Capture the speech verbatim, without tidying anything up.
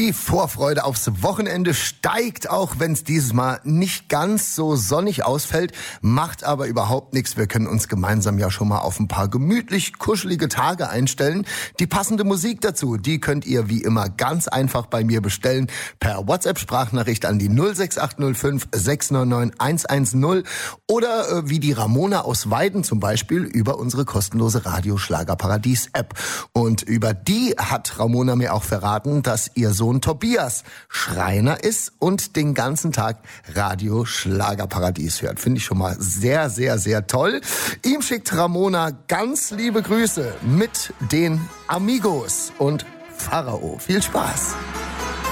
Die Vorfreude aufs Wochenende steigt, auch wenn es dieses Mal nicht ganz so sonnig ausfällt, macht aber überhaupt nichts. Wir können uns gemeinsam ja schon mal auf ein paar gemütlich kuschelige Tage einstellen. Die passende Musik dazu, die könnt ihr wie immer ganz einfach bei mir bestellen per WhatsApp-Sprachnachricht an die null sechs acht null fünf sechs neun neun eins eins null oder äh, wie die Ramona aus Weiden zum Beispiel über unsere kostenlose Radio-Schlagerparadies-App. Und über die hat Ramona mir auch verraten, dass ihr Sohn Tobias Schreiner ist und den ganzen Tag Radio Schlagerparadies hört. Finde ich schon mal sehr, sehr, sehr toll. Ihm schickt Ramona ganz liebe Grüße mit den Amigos und Pharao. Viel Spaß!